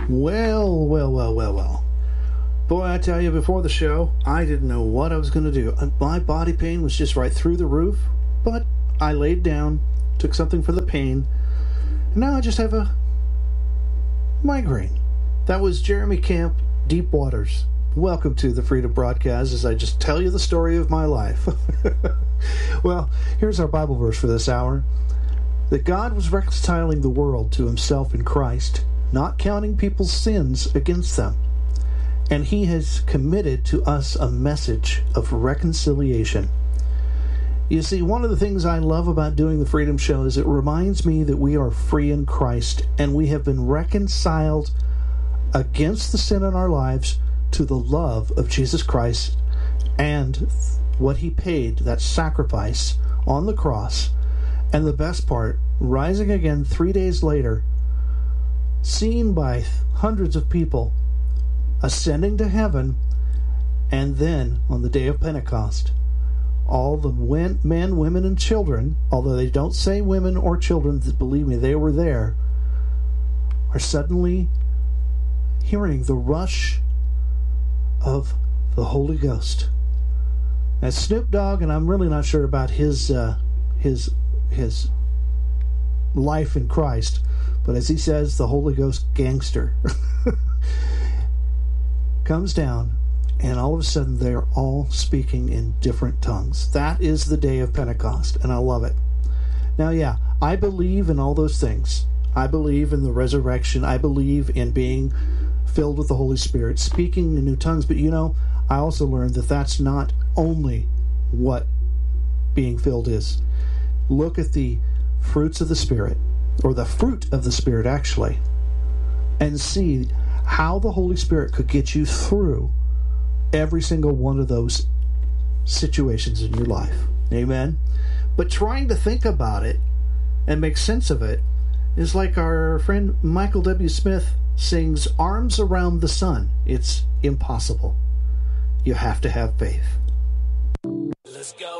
Well. Boy, I tell you, before the show, I didn't know what I was going to do. My body pain was just right through the roof, but I laid down, took something for the pain, and now I just have a migraine. That was Jeremy Camp, Deep Waters. Welcome to the Freedom Broadcast as I just tell you the story of my life. Well, here's our Bible verse for this hour. That God was reconciling the world to himself in Christ, not counting people's sins against them. And he has committed to us a message of reconciliation. You see, one of the things I love about doing the Freedom Show is it reminds me that we are free in Christ and we have been reconciled against the sin in our lives to the love of Jesus Christ and what he paid, that sacrifice on the cross. And the best part, rising again 3 days later, seen by hundreds of people, ascending to heaven, and then on the day of Pentecost, all the men, women, and children, although they don't say women or children, believe me, they were there, are suddenly hearing the rush of the Holy Ghost. As Snoop Dogg, and I'm really not sure about his life in Christ, but as he says, the Holy Ghost gangster comes down, and all of a sudden they're all speaking in different tongues. That is the day of Pentecost, and I love it. Now, yeah, I believe in all those things. I believe in the resurrection. I believe in being filled with the Holy Spirit, speaking in new tongues. But you know, I also learned that that's not only what being filled is. Look at the fruits of the Spirit, or the fruit of the Spirit actually, and see how the Holy Spirit could get you through every single one of those situations in your life. Amen? But trying to think about it and make sense of it is like our friend Michael W. Smith sings, "Arms Around the Sun." It's impossible. You have to have faith. Let's go.